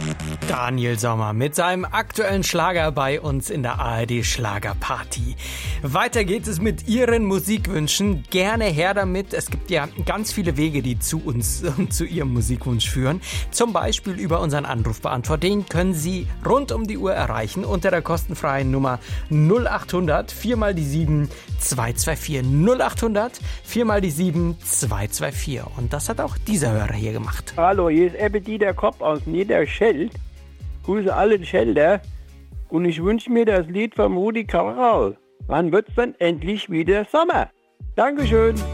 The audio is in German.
Daniel Sommer mit seinem aktuellen Schlager bei uns in der ARD Schlagerparty. Weiter geht es mit Ihren Musikwünschen. Gerne her damit. Es gibt ja ganz viele Wege, die zu uns und zu Ihrem Musikwunsch führen. Zum Beispiel über unseren Anrufbeantworter. Den können Sie rund um die Uhr erreichen unter der kostenfreien Nummer 0800 4 mal die 7 224. 0800 4 mal die 7 224. Und das hat auch dieser Hörer hier gemacht. Hallo, hier ist Ebbe Dieter Kopp aus Niederscheld. Grüße alle Schelder und ich wünsche mir das Lied von Rudi Carral. Wann wird's denn endlich wieder Sommer? Dankeschön.